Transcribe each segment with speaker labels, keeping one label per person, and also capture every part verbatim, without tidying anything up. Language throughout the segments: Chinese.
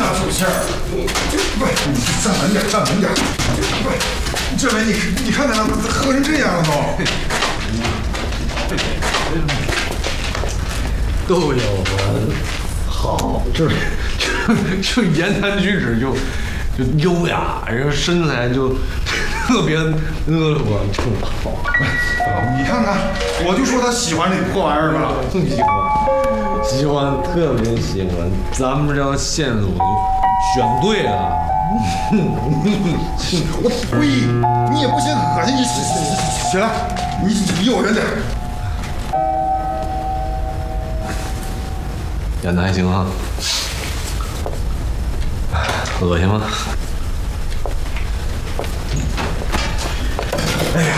Speaker 1: 拿手线儿，不，你站稳点，站稳点。不，政委，你你看他喝成这样了
Speaker 2: 都。都有我好，这这这言谈举止就就优雅，然后身材就特别婀娜，就好。
Speaker 1: 你看看，我就说他喜欢这破玩意儿吧。
Speaker 2: 喜欢，喜欢，特别喜欢。咱们这条线路选对了。
Speaker 1: 我呸！你也不嫌恶心，你起起起来，你离我远点。
Speaker 2: 演的还行啊。恶心吗？哎呀，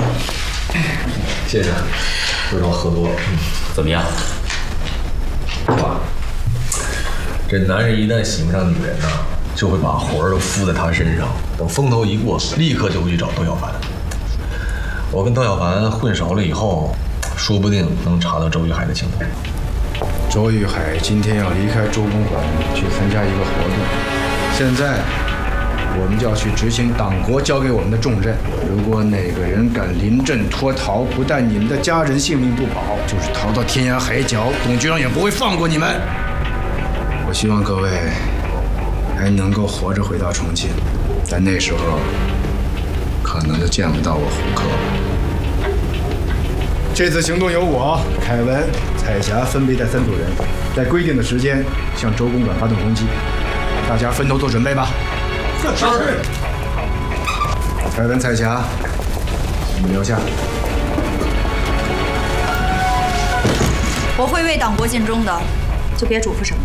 Speaker 2: 谢谢，知道喝多了。
Speaker 3: 怎么样？
Speaker 2: 爸，这男人一旦喜欢上女人呢，就会把魂儿都附在她身上，等风头一过，立刻就会去找窦小凡。我跟窦小凡混熟了以后，说不定能查到周玉海的情况。
Speaker 4: 周玉海今天要离开周公馆去参加一个活动，现在我们就要去执行党国交给我们的重任。如果哪个人敢临阵脱逃，不但你们的家人性命不保，就是逃到天涯海角，董局长也不会放过你们。我希望各位还能够活着回到重庆，但那时候可能就见不到我胡克了。这次行动由我、凯文、彩霞分别带三组人，在规定的时间向周公馆发动攻击。大家分头做准备吧。是。凯文、彩霞，你们留下。
Speaker 5: 我会为党国尽忠的，就别嘱咐什么。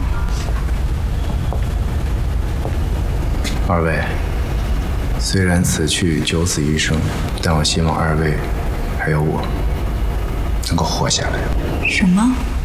Speaker 4: 二位，虽然此去九死一生，但我希望二位还有我能够活下来。
Speaker 5: 什么？